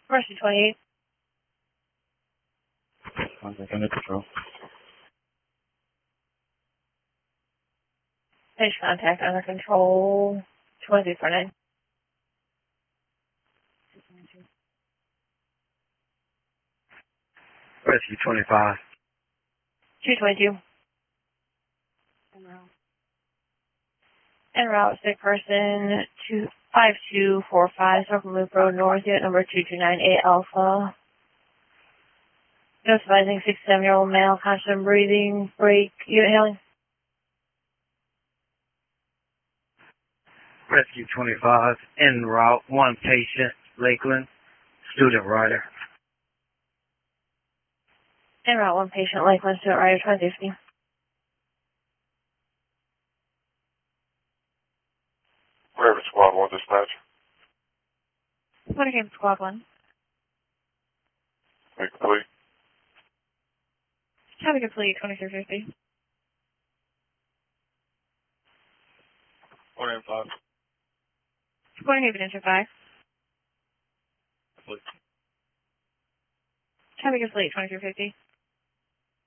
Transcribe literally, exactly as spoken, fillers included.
Rescue twenty-eight. Contact under control. Finish contact under control. twenty-three forty-nine. Rescue twenty-five. two twenty-two. En route, sick person, two five two four five, Circle Loop Road North, unit number two two nine eight Alpha. Notifying sixty-seven-year-old male, conscious and breathing, break, unit hailing. Rescue twenty-five. En route, one patient, Lakeland, student rider. En route, one patient, Lakeland, student rider, twenty fifty. Raven Squad one dispatch. What again, squad one? Make complete. Have a complete, twenty-three fifty. one M five. Squad Haven, enter five. Complete. Have a complete, twenty-three fifty.